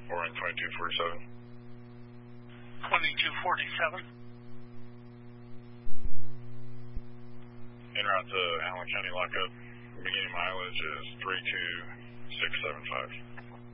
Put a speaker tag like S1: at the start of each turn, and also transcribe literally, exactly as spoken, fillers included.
S1: four and twenty-two forty-seven.
S2: twenty-two forty-seven.
S1: En route to Allen County lockup. Beginning mileage is three two six seven five.